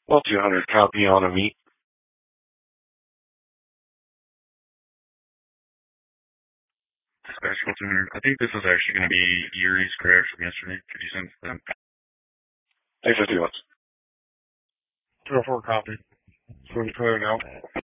Well, 200 copy on a meat. Special 200. I think this is actually going to be Yuri's crash from yesterday. Could you send them? Thanks for 2 months. 204 copy. So we clear now.